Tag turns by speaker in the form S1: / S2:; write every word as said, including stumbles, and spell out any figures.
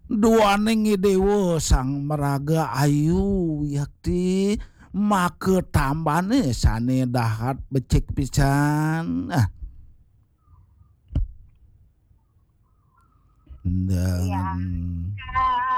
S1: Duaning Dewa sang meraga ayu yakti make tambane sane dahat becek pisan ah
S2: Iya.
S1: dengan